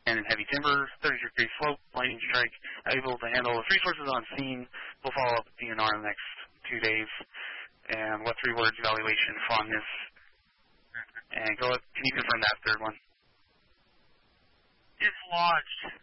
and heavy timber, 30-degree slope, lightning strike, able to handle the resources on scene. We'll follow up with DNR in the next 2 days. And what 3 words? Evaluation, fondness. And can you confirm that third one? Dislodged.